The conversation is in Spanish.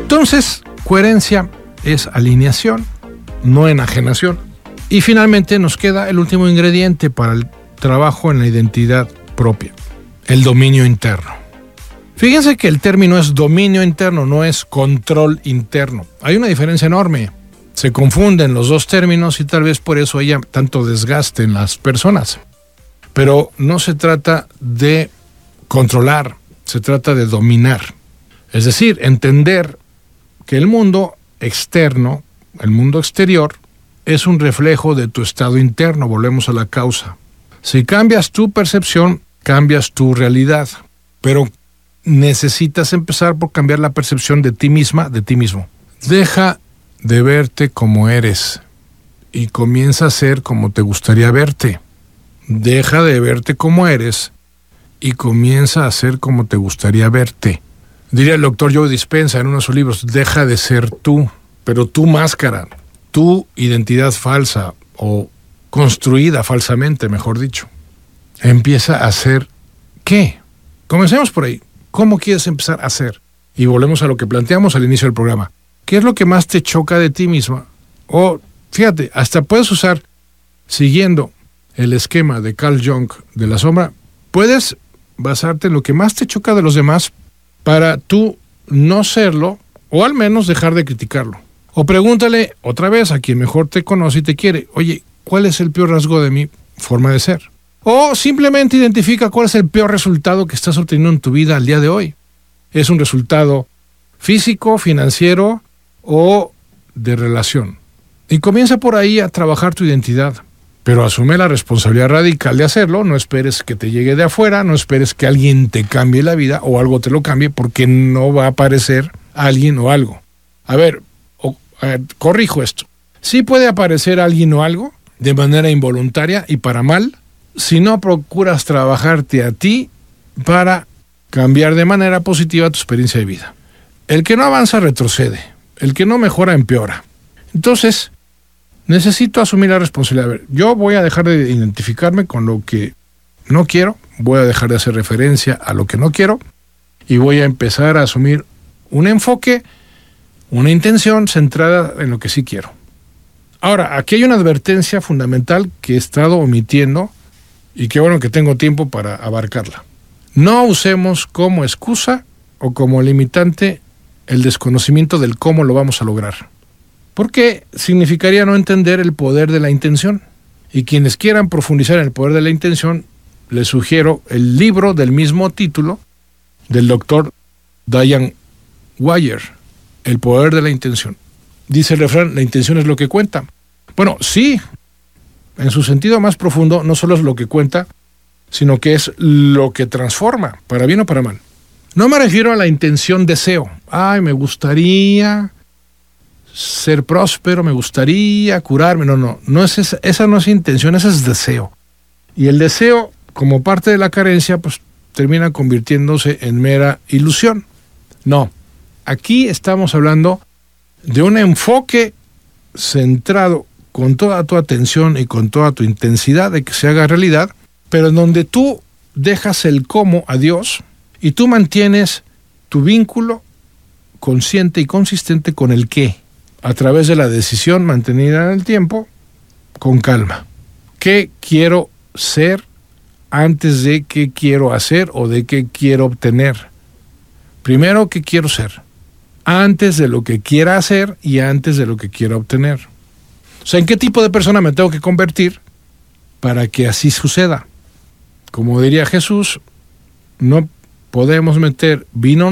Entonces, coherencia es alineación, no enajenación. Y finalmente nos queda el último ingrediente para el trabajo en la identidad propia, el dominio interno. Fíjense que el término es dominio interno, no es control interno. Hay una diferencia enorme. Se confunden los dos términos y tal vez por eso haya tanto desgaste en las personas. Pero no se trata de controlar, se trata de dominar. Es decir, entender que el mundo externo, el mundo exterior, es un reflejo de tu estado interno. Volvemos a la causa. Si cambias tu percepción, cambias tu realidad. Pero necesitas empezar por cambiar la percepción de ti misma, de ti mismo. Deja de verte como eres y comienza a ser como te gustaría verte. Deja de verte como eres y comienza a ser como te gustaría verte. Diría el doctor Joe Dispenza en uno de sus libros, deja de ser tú, pero tu máscara, tu identidad falsa o construida falsamente, mejor dicho. Empieza a ser ¿qué? Comencemos por ahí. ¿Cómo quieres empezar a ser? Y volvemos a lo que planteamos al inicio del programa. ¿Qué es lo que más te choca de ti misma? O, fíjate, hasta puedes usar, siguiendo el esquema de Carl Jung de la sombra, puedes basarte en lo que más te choca de los demás para tú no serlo, o al menos dejar de criticarlo. O pregúntale otra vez a quien mejor te conoce y te quiere, oye, ¿cuál es el peor rasgo de mi forma de ser? O simplemente identifica cuál es el peor resultado que estás obteniendo en tu vida al día de hoy. ¿Es un resultado físico, financiero o de relación? Y comienza por ahí a trabajar tu identidad. Pero asume la responsabilidad radical de hacerlo. No esperes que te llegue de afuera, no esperes que alguien te cambie la vida o algo te lo cambie, porque no va a aparecer alguien o algo. A ver, corrijo esto. Sí puede aparecer alguien o algo de manera involuntaria y para mal, si no procuras trabajarte a ti para cambiar de manera positiva tu experiencia de vida. El que no avanza retrocede, el que no mejora empeora. Entonces, necesito asumir la responsabilidad. A ver, yo voy a dejar de identificarme con lo que no quiero, voy a dejar de hacer referencia a lo que no quiero y voy a empezar a asumir un enfoque, una intención centrada en lo que sí quiero. Ahora, aquí hay una advertencia fundamental que he estado omitiendo y qué bueno que tengo tiempo para abarcarla. No usemos como excusa o como limitante el desconocimiento del cómo lo vamos a lograr, porque significaría no entender el poder de la intención. Y quienes quieran profundizar en el poder de la intención, les sugiero el libro del mismo título del doctor Diane Wire, El poder de la intención. Dice el refrán, la intención es lo que cuenta. Bueno, sí, en su sentido más profundo, no solo es lo que cuenta, sino que es lo que transforma, para bien o para mal. No me refiero a la intención deseo. Ay, me gustaría ser próspero, me gustaría curarme. No es esa no es intención, esa es deseo. Y el deseo, como parte de la carencia, pues termina convirtiéndose en mera ilusión. No, aquí estamos hablando de un enfoque centrado con toda tu atención y con toda tu intensidad de que se haga realidad, pero en donde tú dejas el cómo a Dios y tú mantienes tu vínculo consciente y consistente con el qué, a través de la decisión mantenida en el tiempo, con calma. ¿Qué quiero ser antes de qué quiero hacer o de qué quiero obtener? Primero, ¿qué quiero ser? Antes de lo que quiera hacer y antes de lo que quiera obtener. O sea, ¿en qué tipo de persona me tengo que convertir para que así suceda? Como diría Jesús, no podemos meter vino